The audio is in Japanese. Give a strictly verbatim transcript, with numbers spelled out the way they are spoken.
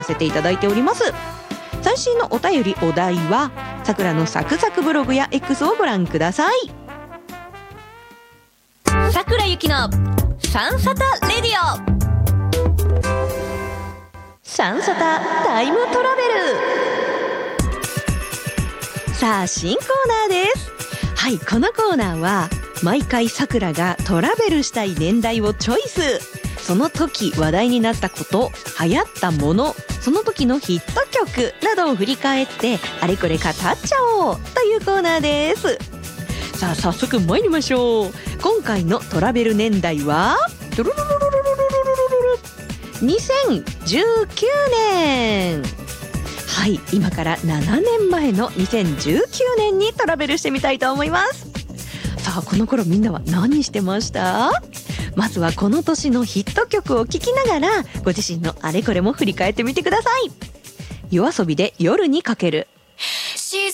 せていただいております。最新のお便りお題はさくらのサクサクブログや X をご覧ください。 さくらゆきのサンサタレディオ。 サンサタタイムトラベル。さあ新コーナーです。はい、このコーナーは毎回さくらがトラベルしたい年代をチョイス。その時話題になったこと、流行ったもの、その時のヒット曲などを振り返ってあれこれ語っちゃおうというコーナーです。さあ早速参りましょう。今回のトラベル年代はにせんじゅうきゅうねん。はい、今からななねんまえのにせんじゅうきゅうねんにトラベルしてみたいと思います。さあこの頃みんなは何してました？まずはこの年のヒット曲を聴きながらご自身のあれこれも振り返ってみてください。夜遊びで夜にかける。